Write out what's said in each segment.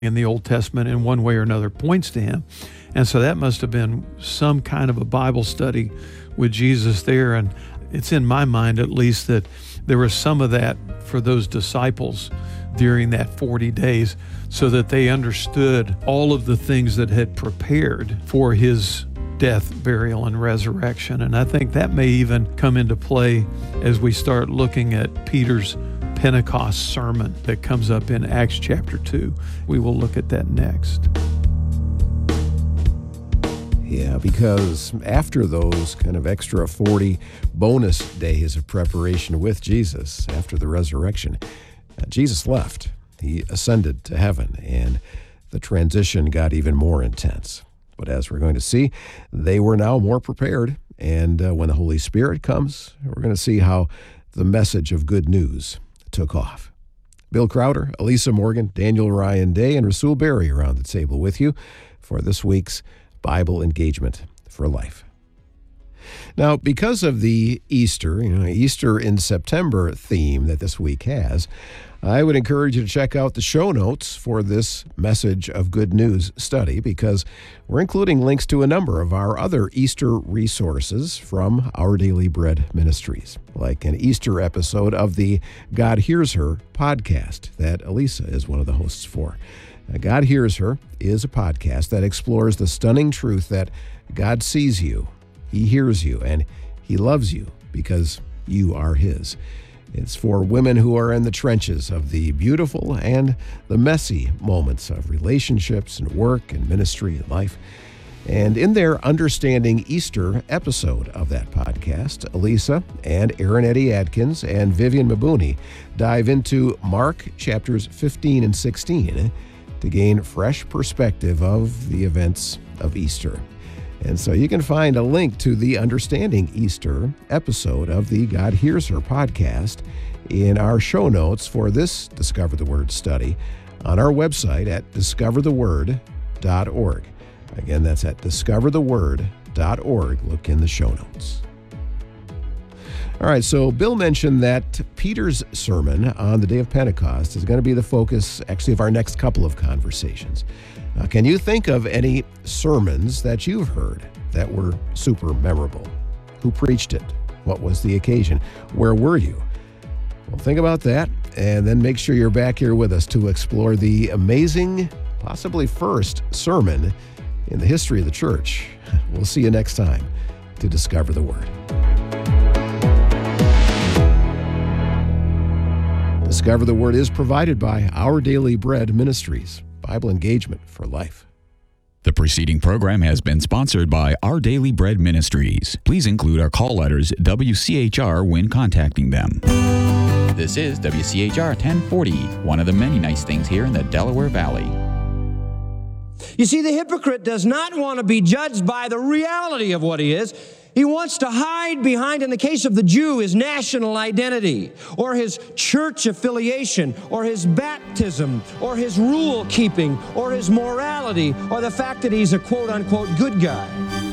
in the Old Testament in one way or another points to him. And so that must have been some kind of a Bible study with Jesus there. And it's in my mind, at least, that there was some of that for those disciples during that 40 days so that they understood all of the things that had prepared for his death, burial, and resurrection. And I think that may even come into play as we start looking at Peter's Pentecost sermon that comes up in Acts chapter 2. We will look at that next. Yeah, because after those kind of extra 40 bonus days of preparation with Jesus after the resurrection, Jesus left. He ascended to heaven, and the transition got even more intense. But as we're going to see, they were now more prepared, and when the Holy Spirit comes, we're going to see how the message of good news took off. Bill Crowder, Elisa Morgan, Daniel Ryan Day, and Rasul Berry around the table with you for this week's Bible Engagement for Life. Now, because of the Easter in September theme that this week has, I would encourage you to check out the show notes for this Message of Good News study, because we're including links to a number of our other Easter resources from Our Daily Bread Ministries, like an Easter episode of the God Hears Her podcast that Elisa is one of the hosts for. God Hears Her is a podcast that explores the stunning truth that God sees you, He hears you, and He loves you because you are His. It's for women who are in the trenches of the beautiful and the messy moments of relationships and work and ministry and life. And in their Understanding Easter episode of that podcast, Elisa and Aaron Eddie Adkins and Vivian Mabuni dive into Mark chapters 15 and 16 to gain fresh perspective of the events of Easter. And so you can find a link to the Understanding Easter episode of the God Hears Her podcast in our show notes for this Discover the Word study on our website at discovertheword.org. Again, that's at discovertheword.org. Look in the show notes. All right, so Bill mentioned that Peter's sermon on the day of Pentecost is going to be the focus, actually, of our next couple of conversations. Now, can you think of any sermons that you've heard that were super memorable? Who preached it? What was the occasion? Where were you? Well, think about that, and then make sure you're back here with us to explore the amazing, possibly first sermon in the history of the church. We'll see you next time to Discover the Word. Discover the Word is provided by Our Daily Bread Ministries, Bible Engagement for Life. The preceding program has been sponsored by Our Daily Bread Ministries. Please include our call letters WCHR when contacting them. This is WCHR 1040, one of the many nice things here in the Delaware Valley. You see, the hypocrite does not want to be judged by the reality of what he is. He wants to hide behind, in the case of the Jew, his national identity, or his church affiliation, or his baptism, or his rule keeping, or his morality, or the fact that he's a quote-unquote good guy.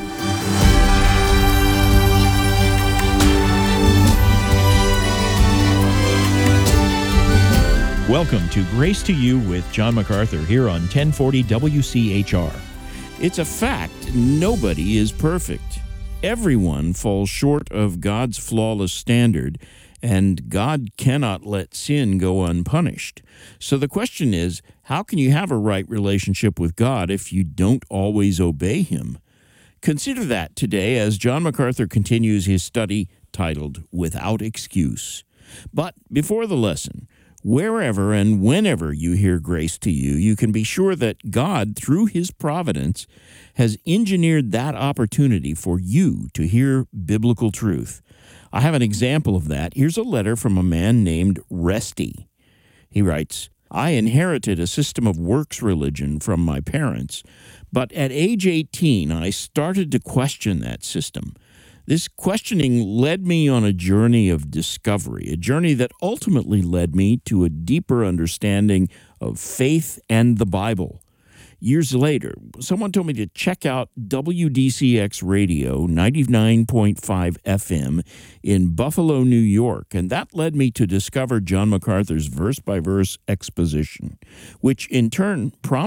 Welcome to Grace to You with John MacArthur here on 1040 WCHR. It's a fact, nobody is perfect. Everyone falls short of God's flawless standard, and God cannot let sin go unpunished. So the question is, how can you have a right relationship with God if you don't always obey Him? Consider that today as John MacArthur continues his study titled Without Excuse. But before the lesson, wherever and whenever you hear Grace to You, you can be sure that God, through His providence, has engineered that opportunity for you to hear biblical truth. I have an example of that. Here's a letter from a man named Resty. He writes, I inherited a system of works religion from my parents, but at age 18, I started to question that system. This questioning led me on a journey of discovery, a journey that ultimately led me to a deeper understanding of faith and the Bible. Years later, someone told me to check out WDCX Radio 99.5 FM in Buffalo, New York, and that led me to discover John MacArthur's verse-by-verse exposition, which in turn prompted